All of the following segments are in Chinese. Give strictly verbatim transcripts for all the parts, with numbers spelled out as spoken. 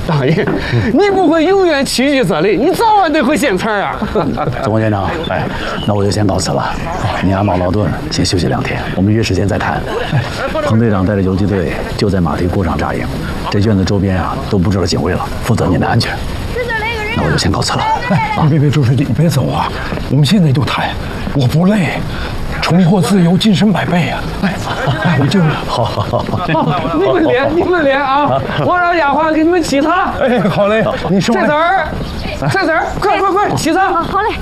大爷，你不会永远屈居这里，你早晚得会献词啊！ 总工舰长，哎，那我就先告辞了。你阿茂劳顿，先休息两天，我们约时间再谈。彭队长带着游击队就在马蹄固上扎营，这圈子周边啊都布置了警卫了，负责您的安全。那我就先告辞了。 哎，别别，周师弟，你别走啊！我们现在就谈，我不累。重获自由，精神百倍啊！哎，哎，我这个好好好， 你们连你们连啊！我让丫鬟给你们沏茶。 哎，好嘞，你说这子儿，这子儿，快快快，沏茶。 好嘞。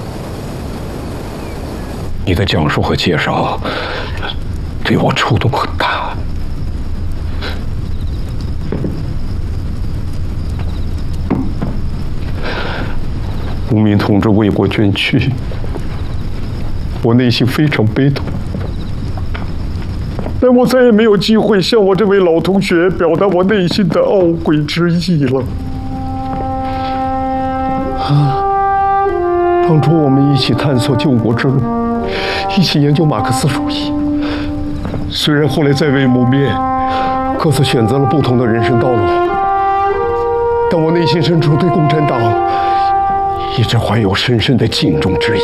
你的讲述和介绍对我触动很大。无名同志为国捐躯。我内心非常悲痛，但我再也没有机会向我这位老同学表达我内心的懊悔之意了。啊，当初我们一起探索救国之路，一起研究马克思主义，虽然后来再未谋面，各自选择了不同的人生道路，但我内心深处对共产党一直怀有深深的敬重之意。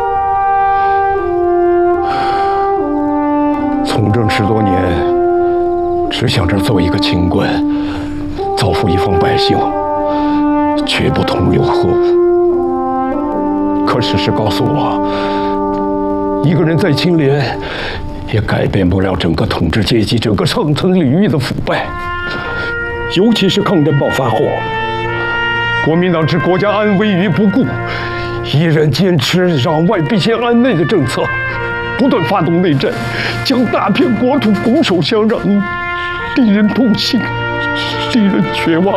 从政十多年，只想着做一个清官，造福一方百姓，绝不同流合污。可事实告诉我，一个人再清廉，也改变不了整个统治阶级、整个上层领域的腐败。尤其是抗战爆发后，国民党置国家安危于不顾，依然坚持攘外必先安内的政策。不断发动内战，将大片国土拱手相让，令人痛心，令人绝望。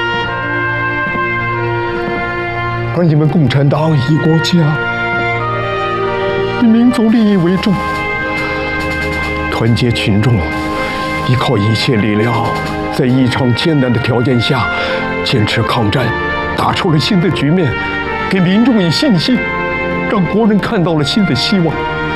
而你们共产党以国家、以民族利益为重，团结群众，依靠一切力量，在异常艰难的条件下坚持抗战，打出了新的局面，给民众以信心，让国人看到了新的希望。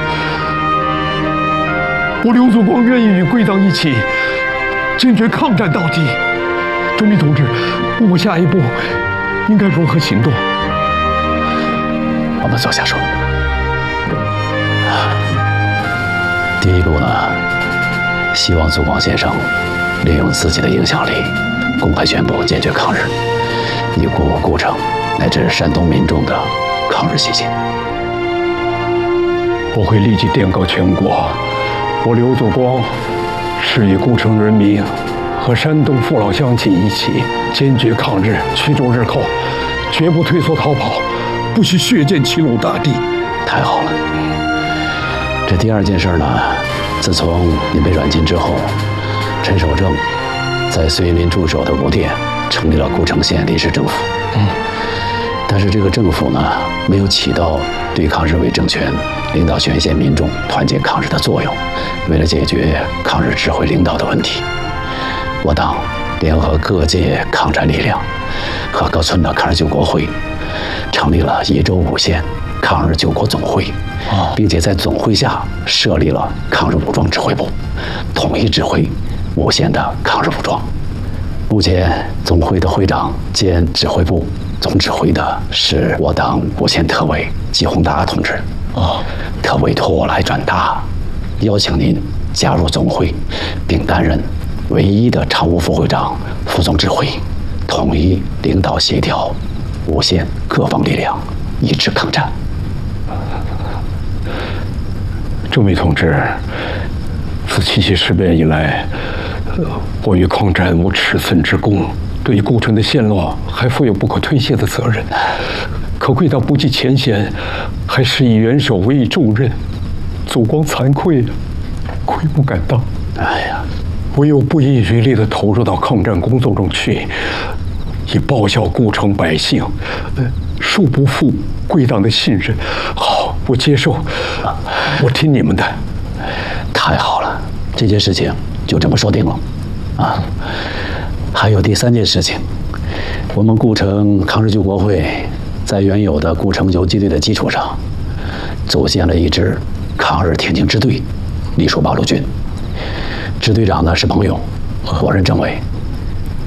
我刘祖光愿意与贵党一起坚决抗战到底。周密同志，我下一步应该如何行动？ 我们坐下说。第一步呢，希望祖光先生利用自己的影响力，公开宣布坚决抗日，以鼓舞顾城乃至山东民众的抗日信心。 我会立即电告全国。我刘祖光是与顾城人民和山东父老乡亲一起坚决抗日，驱逐日寇，绝不退缩逃跑，不许血溅齐鲁大地。 太好了。这第二件事呢，自从您被软禁之后，陈守正在随您驻守的吴店成立了顾城县临时政府。嗯。但是这个政府呢，没有起到对抗日伪政权、领导全县民众团结抗日的作用。为了解决抗日指挥领导的问题，我党联合各界抗战力量和各村的抗日救国会，成立了宜州五县抗日救国总会，并且在总会下设立了抗日武装指挥部，统一指挥五县的抗日武装。目前总会的会长兼指挥部总指挥的是我党五县特委季宏达同志。哦，特委托我来转达，邀请您加入总会，并担任唯一的常务副会长、副总指挥，统一领导协调五县各方力量，一致抗战。 周密同志，自七七事变以来，我与抗战无尺寸之功，对于顾城的陷落还负有不可推卸的责任。可贵党不计前嫌，还是以元首委以重任，祖光惭愧，愧不敢当。 哎呀， 唯有不遗余力地投入到抗战工作中去，以报效顾城百姓，呃，恕不负贵党的信任。好，我接受，我听你们的。 太好了，这件事情就这么说定了。啊，还有第三件事情，我们顾城抗日救国会在原有的顾城游击队的基础上，组建了一支抗日挺进支队，隶属八路军。支队长呢是彭勇，我任政委。